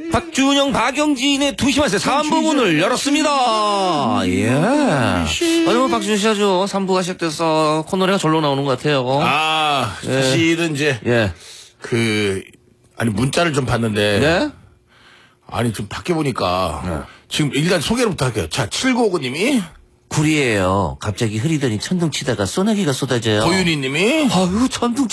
박준영, 박영진의 두심한세 3부 문을 열었습니다. 예. 아니, 박준영 씨 아주 3부가 시작돼서 코너가 절로 나오는 것 같아요. 사실은 이제, 아니, 문자를 좀 봤는데. 네? 아니, 좀 밖에 보니까. 지금 일단 소개부터 할게요. 자, 7959님이. 구리예요. 갑자기 흐리더니 천둥 치다가 소나기가 쏟아져요. 고윤희 님이. 아유, 천둥